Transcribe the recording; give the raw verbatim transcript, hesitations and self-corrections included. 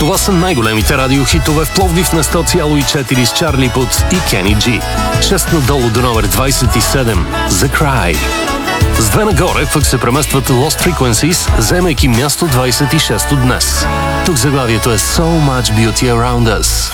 Това са най-големите радиохитове в Пловдив на сто цяло и четири с Чарли Путс и Кени Джи. шест надолу до номер двадесет и седем The Cry. С две нагоре пък се преместват Lost Frequencies, заемайки място двадесет и шесто днес. Тук заглавието е So Much Beauty Around Us.